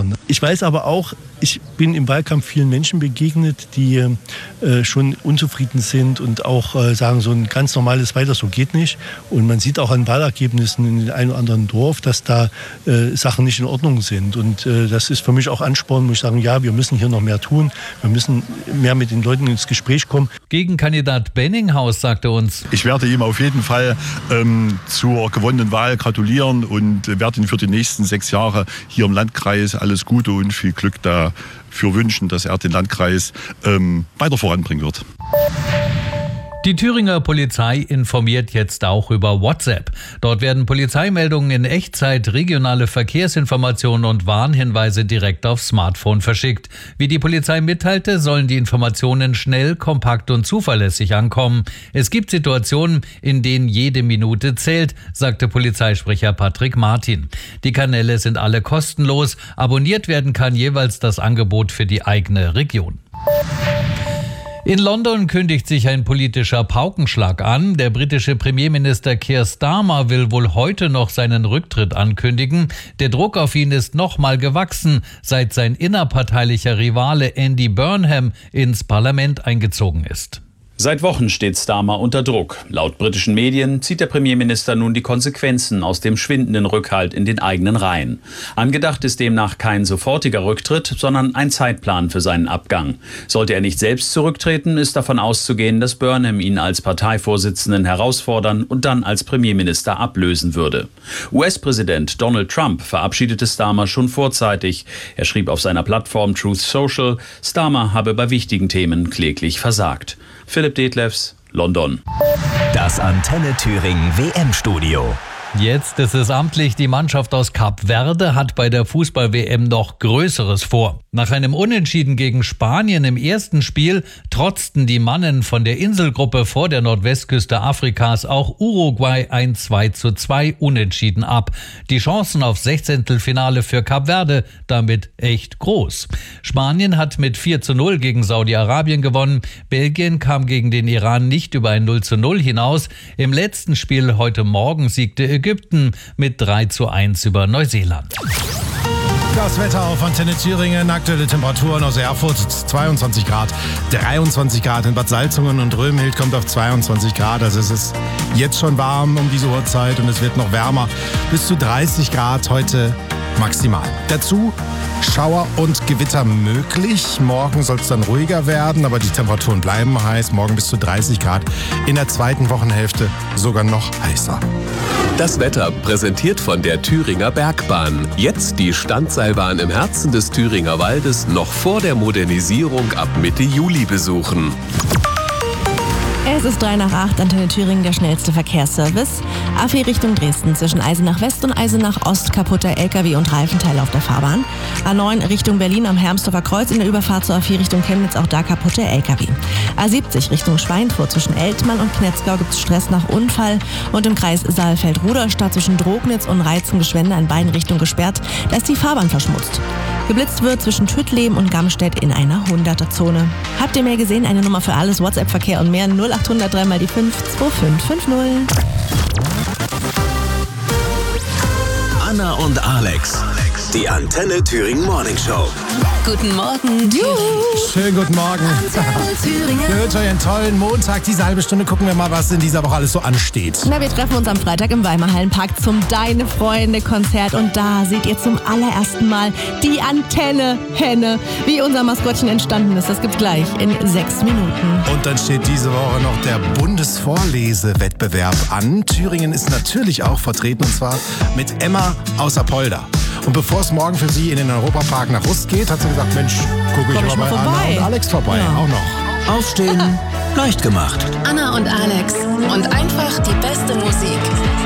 verbessern. Ich weiß aber auch, ich bin im Wahlkampf vielen Menschen begegnet, die schon unzufrieden sind und auch sagen, so ein ganz normales Weiter, so geht nicht. Und man sieht auch an Wahlergebnissen in dem einen oder anderen Dorf, dass da Sachen nicht in Ordnung sind. Und das ist für mich auch Ansporn, muss ich sagen, ja, wir müssen hier noch mehr tun. Wir müssen mehr mit den Leuten ins Gespräch kommen. Gegenkandidat Benninghaus sagte uns: Ich werde ihm auf jeden Fall zur gewonnenen Wahl gratulieren und werde ihm für die nächsten 6 Jahre hier im Landkreis alles Gute und viel Glück dafür wünschen, dass er den Landkreis weiter voranbringen wird. Die Thüringer Polizei informiert jetzt auch über WhatsApp. Dort werden Polizeimeldungen in Echtzeit, regionale Verkehrsinformationen und Warnhinweise direkt aufs Smartphone verschickt. Wie die Polizei mitteilte, sollen die Informationen schnell, kompakt und zuverlässig ankommen. Es gibt Situationen, in denen jede Minute zählt, sagte Polizeisprecher Patrick Martin. Die Kanäle sind alle kostenlos. Abonniert werden kann jeweils das Angebot für die eigene Region. In London kündigt sich ein politischer Paukenschlag an. Der britische Premierminister Keir Starmer will wohl heute noch seinen Rücktritt ankündigen. Der Druck auf ihn ist nochmal gewachsen, seit sein innerparteilicher Rivale Andy Burnham ins Parlament eingezogen ist. Seit Wochen steht Starmer unter Druck. Laut britischen Medien zieht der Premierminister nun die Konsequenzen aus dem schwindenden Rückhalt in den eigenen Reihen. Angedacht ist demnach kein sofortiger Rücktritt, sondern ein Zeitplan für seinen Abgang. Sollte er nicht selbst zurücktreten, ist davon auszugehen, dass Burnham ihn als Parteivorsitzenden herausfordern und dann als Premierminister ablösen würde. US-Präsident Donald Trump verabschiedete Starmer schon vorzeitig. Er schrieb auf seiner Plattform Truth Social, Starmer habe bei wichtigen Themen kläglich versagt. Philipp Detlefs, London. Das Antenne Thüringen WM-Studio. Jetzt ist es amtlich, die Mannschaft aus Kap Verde hat bei der Fußball-WM noch Größeres vor. Nach einem Unentschieden gegen Spanien im ersten Spiel trotzten die Mannen von der Inselgruppe vor der Nordwestküste Afrikas auch Uruguay ein 2:2 Unentschieden ab. Die Chancen auf 16. für Kap Verde damit echt groß. Spanien hat mit 4:0 gegen Saudi-Arabien gewonnen. Belgien kam gegen den Iran nicht über ein 0:0 hinaus. Im letzten Spiel heute Morgen siegte Ägypten mit 3:1 über Neuseeland. Das Wetter auf Antenne Thüringen, aktuelle Temperaturen aus Erfurt 22 Grad, 23 Grad in Bad Salzungen und Römhild kommt auf 22 Grad. Also es ist jetzt schon warm um diese Uhrzeit und es wird noch wärmer. Bis zu 30 Grad heute maximal. Dazu Schauer und Gewitter möglich. Morgen soll es dann ruhiger werden, aber die Temperaturen bleiben heiß. Morgen bis zu 30 Grad. In der zweiten Wochenhälfte sogar noch heißer. Das Wetter präsentiert von der Thüringer Bergbahn. Jetzt die Standseilbahn im Herzen des Thüringer Waldes noch vor der Modernisierung ab Mitte Juli besuchen. Es ist 7:03, Antenne Thüringen, der schnellste Verkehrsservice. A4 Richtung Dresden zwischen Eisenach West und Eisenach Ost kaputter LKW und Reifenteile auf der Fahrbahn. A9 Richtung Berlin am Hermsdorfer Kreuz in der Überfahrt zur A4 Richtung Chemnitz, auch da kaputte LKW. A70 Richtung Schweinfurt zwischen Eltmann und Knetzgau gibt es Stress nach Unfall und im Kreis Saalfeld-Ruderstadt zwischen Drognitz und Reizengeschwende in beiden Richtungen gesperrt. Da ist die Fahrbahn verschmutzt. Geblitzt wird zwischen Tüttleben und Gamstedt in einer 100er-Zone. Habt ihr mehr gesehen? Eine Nummer für alles, WhatsApp-Verkehr und mehr 0800 3 mal die 5 2550. Anna und Alex, die Antenne Thüringen Morning Show. Guten Morgen, Schönen guten Morgen. Wir wünschen euch einen tollen Montag. Diese halbe Stunde gucken wir mal, was in dieser Woche alles so ansteht. Na, wir treffen uns am Freitag im Weimar Hallenpark zum Deine Freunde Konzert und da seht ihr zum allerersten Mal die Antenne-Henne, wie unser Maskottchen entstanden ist. Das gibt's gleich in 6 Minuten. Und dann steht diese Woche noch der Bundesvorlesewettbewerb an. Thüringen ist natürlich auch vertreten und zwar mit Emma aus Apolda. Und bevor es morgen für sie in den Europapark nach Rust geht, hat sie gesagt, Mensch, gucke ich mal bei Anna und Alex vorbei. Ja. Auch noch. Aufstehen, leicht gemacht. Anna und Alex und einfach die beste Musik.